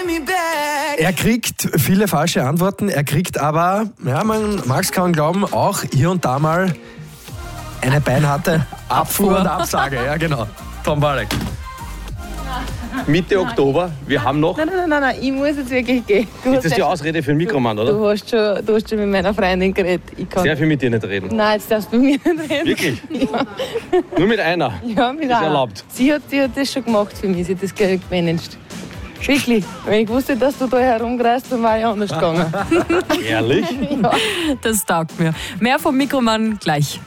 Er kriegt viele falsche Antworten, er kriegt aber, ja, man mag es kaum glauben, auch hier und da mal eine beinharte Abfuhr und Absage. Ja, genau. Tom Balek. Mitte Oktober, wir haben noch... Nein, ich muss jetzt wirklich gehen. Ist das die Ausrede für den Mikromann, oder? Du hast schon mit meiner Freundin geredet. Ich kann... Sehr viel mit dir nicht reden. Nein, jetzt darfst du mit mir nicht reden. Wirklich? Ja. Nur mit einer? Ja, mit ist einer. erlaubt. Sie hat das schon gemacht für mich, sie hat das gemanagt. Wirklich. Wenn ich wusste, dass du da herumkreist, dann war ich anders gegangen. Ehrlich? Ja. Das taugt mir. Mehr vom Mikromann gleich.